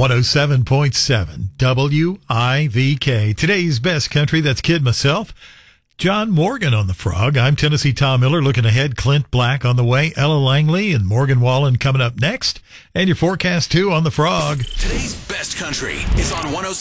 107.7 WIVK. Today's best country, that's Kid myself. John Morgan on the Frog. I'm Tennessee Tom Miller. Looking ahead, Clint Black on the way, Ella Langley and Morgan Wallen coming up next. And your forecast, too, on the Frog. Today's best country is on 107.